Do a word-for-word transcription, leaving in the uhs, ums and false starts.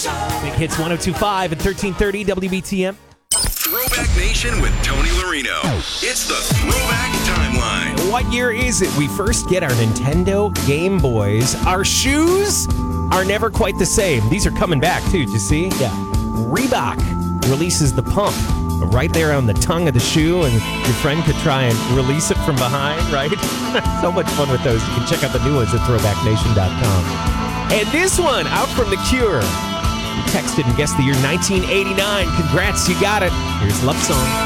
Big Hits one oh two point five at thirteen thirty W B T M. Throwback Nation with Tony Marino. It's the Throwback Timeline. What year is it we first get our Nintendo Game Boys? Our shoes are never quite the same. These are coming back, too. Did you see? Yeah. Reebok releases the pump right there on the tongue of the shoe, and your friend could try and release it from behind, right? So much fun with those. You can check out the new ones at throwback nation dot com. And this one, out from The Cure. You texted and guessed the year nineteen eighty-nine. Congrats, you got it. Here's Love Song.